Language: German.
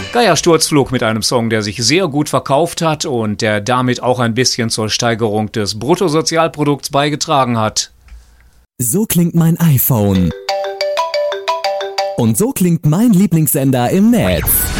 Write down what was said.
Geiersturzflug mit einem Song, der sich sehr gut verkauft hat und der damit auch ein bisschen zur Steigerung des Bruttosozialprodukts beigetragen hat. So klingt mein iPhone. Und so klingt mein Lieblingssender im Netz.